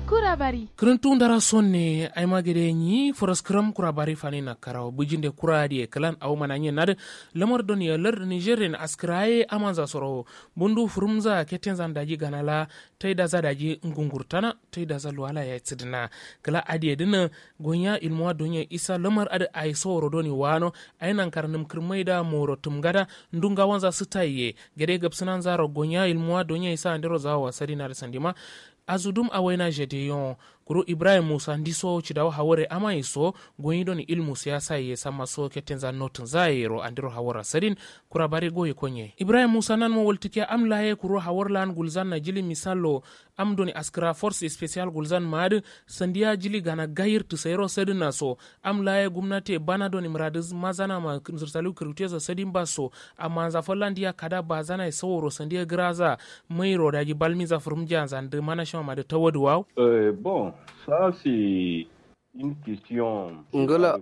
kurabari kirintun dara sonne ay magede ni foras kram kurabari fani na karaw bujinde kuradi kalan aw mananye nad lamar don ya lar nigerian askraye amanza soro bundu furumza keten zandaji ganala tayda zadaji ngungurtana tayda zalwala ya tsidina kala adi dina gonya ilmuwa donya isa lamar ad ay soro doni wano ay nan karnum kirmaida moro tumgada ndunga wanza sitaye gede gabsanan zaro gonya ilmuwa donya isa andero zawa sadina sandima azudum awena jedeyon kuro Ibrahim Musa ndiso chidawa hawore ama iso goyido ni ilmu siyasa ye sama so ketenza notin zairo andiro hawara sadin kura bari goyi konye Ibrahim Musa nan mo woltikia amlaye kuro hawarlan gulzan na jili misalo amdoni askra force special gulzan mad sandiya jili gana gayir tu sayro sadin naso amlaye gumnati bana doni mradiz mazana ma zursalu kiruteza sadin baso amanza follandiya kada bazana e sawro sandiya graza mayro daji balmiza furumja zande mana shama de tawadwaw bon ça c'est une question ngala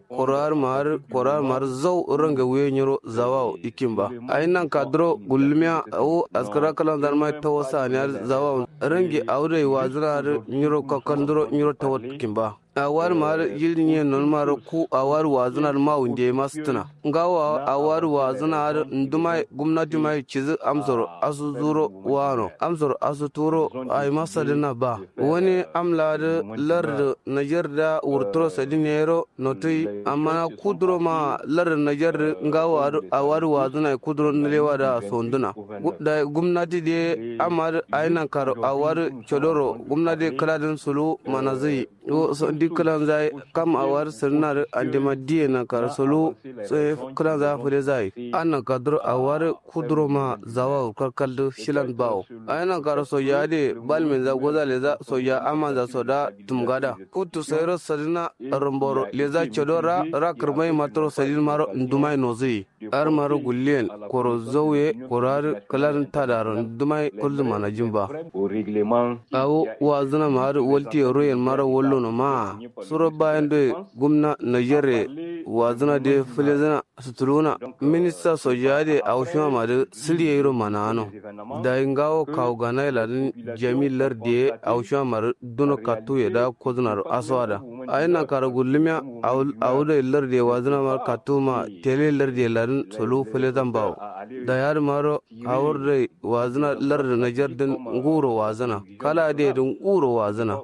korar mar zaw ranga wenyoro zawaw ikimba ainan kadro gulmiya o askara kalan darma tawasa ne zawaw rangi aure wazira nyiro kakandro nyiro tawat kimba awar mar yilnye non mar ku awar wazuna ma wunde mastuna ngawa awar wazuna nduma gumnati mai cizi amsoro asuzuro wano amsoro asuturo ay masadina ba wani amlad lard najarda wurtro sadinero noti amana kudro ma lard najar ngawa awar wazuna kudro nlewa da sonduna da gumnati de amar aynan kar awar chodoro gumnati kaladin sulu manazai so kalan zai kam awar sirnar andima diye na karsolo sai kalan za fure zai annan kadro awar kudro ma zawa karkal shilan bawo ayana karso yade balmin za goza leza so ya amanza so da tumgada kutu sayro sadina romboro leza chodora rakrmai matro sadin maro ndumai nozi ar maro gullen koro zowe korar kalan tadaron ndumai kullu manajimba au règlement awo wazuna mar wolti royen maro wollo no ma suro bayan da gumna Nigeria wazina da filizina sutuluna minista soja da aushima ma da siriya yiro manano da ingawo kawo gana iladin jami'ar da aushima ma duna katu ya da kozunar aswada aina kara gullumiya auda ilar da wazina ma katu ma tele ilar da iladin sulu filizan bawo da yar maro hawar da wazina ilar da Niger din nguro wazina kala da din nguro wazina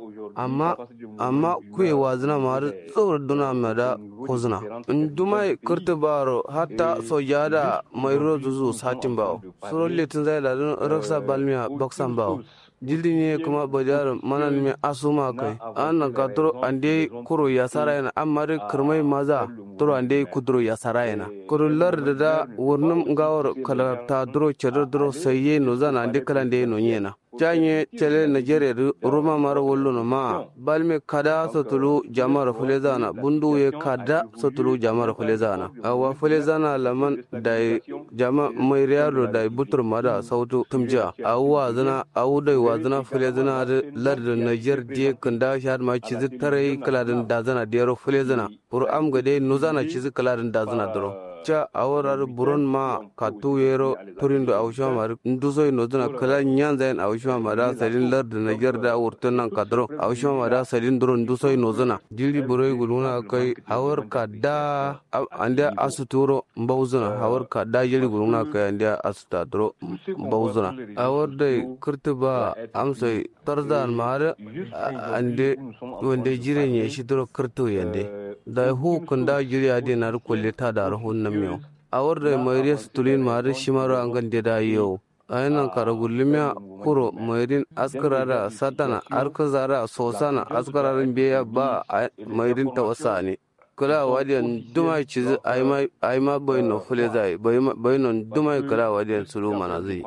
amma kuye wazina mar tsor duna mada kozna ndumai kurta baro hatta sojada mai rozu satin bawo suro letin zai da raksa balmiya baksan bawo jildi ne kuma bajar manan me asuma kai an ka turo ande kuro ya sarayana amma da kirmai maza turo ande kudro ya sarayana kurullar da wurnum gawar kalata duro chedro duro saye no zana ande kalande no nyena janye tele Nigeria ruma mara wollo no ma balme kada sotulu jamar fulezana bundu ye kada sotulu jamar fulezana awa fulezana laman dai jama mai riyado dai butur mada sautu tumja awwa zana awudai wazana fulezana lard Niger die kanda shad ma cizi tare kaladin dazana dero fulezana pur am gade nuzana cizi kaladin dazana dro cha awarar buron ma katu yero turindo awshwa mar nduso inoduna kala nyanzain awshwa mara salin lard Niger da wurtunan kadro awshwa mara salin duro nduso inoduna jili buroi guluna kai hawar kada anda asuturo mbawzuna hawar kada jili guluna kai anda asutadro mbawzuna awar dai kurtuba amsai tarzan mar ande wande jire ne shi duro kurtu yande da hu kunda jiri ade na kulle ta da rahun miyo awar da mayriya stulin mari shimaro angan da yau ayinan karagulmiya kuro mayrin askarara satana arkazara sosana askararin biya ba mayrin tawasa ne kula wadiyan dumai cizi aima bayno fulezai bayno dumai kula wadiyan sulu manazai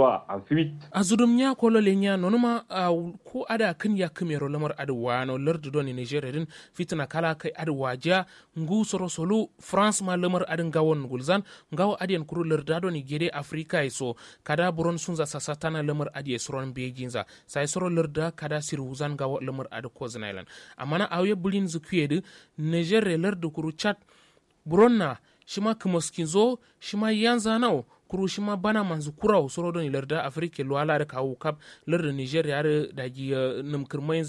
azudum nya kolo lenya nonuma ko ada kan ya kamero lamar adwa no lardu doni Nigeria din fitna kala kai adwa ja ngu soro solo France ma lamar adin gawon gulzan gawo adiyan kuru larda doni gede Africa iso kada buron sunza sasatana lamar adiye soron beginza sai soro larda kada siruzan gawo lamar ad ko zinailan amana awye bulin zukuyede Nigeria lardu kuru chat buronna shima kumoskinzo shima yanza nao kuru shima bana manzu kurau soro doni larda Afrika lo ala da kawo kap larda Nigeria da gi namkirmai